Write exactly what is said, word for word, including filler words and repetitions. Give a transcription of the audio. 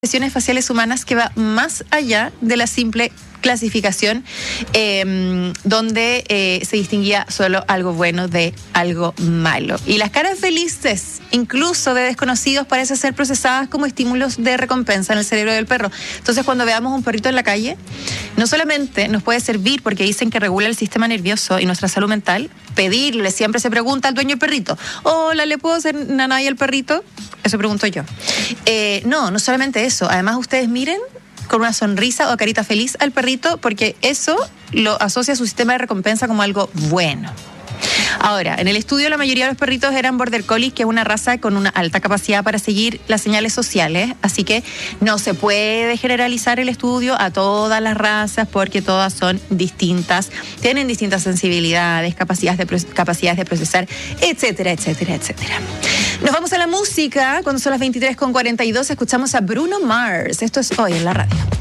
expresiones faciales humanas que va más allá de la simple clasificación eh, donde eh, se distinguía solo algo bueno de algo malo. Y las caras felices, incluso de desconocidos, parecen ser procesadas como estímulos de recompensa en el cerebro del perro. Entonces, cuando veamos un perrito en la calle, no solamente nos puede servir porque dicen que regula el sistema nervioso y nuestra salud mental, pedirle, siempre se pregunta al dueño del perrito, hola, ¿le puedo hacer nanay al perrito? Eso pregunto yo. Eh, no, no solamente eso, además ustedes miren con una sonrisa o carita feliz al perrito, porque eso lo asocia a su sistema de recompensa como algo bueno. Ahora, en el estudio la mayoría de los perritos eran Border Collie, que es una raza con una alta capacidad para seguir las señales sociales, así que no se puede generalizar el estudio a todas las razas porque todas son distintas, tienen distintas sensibilidades, capacidades de, capacidades de procesar, etcétera, etcétera, etcétera. Nos vamos a la música. Cuando son las veintitrés con cuarenta y dos escuchamos a Bruno Mars. Esto es Hoy en la Radio.